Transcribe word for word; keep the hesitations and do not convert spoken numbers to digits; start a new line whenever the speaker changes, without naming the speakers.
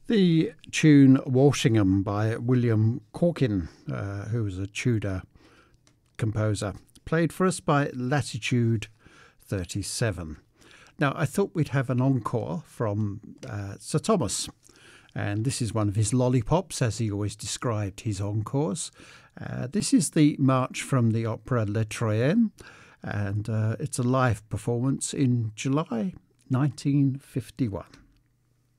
The tune Walsingham by William Corkin, uh, who was a Tudor composer, played for us by Latitude thirty-seven. Now, I thought we'd have an encore from uh, Sir Thomas, and this is one of his lollipops, as he always described his encores. Uh, this is the march from the opera Le Troyen, and uh, it's a live performance in July nineteen fifty-one.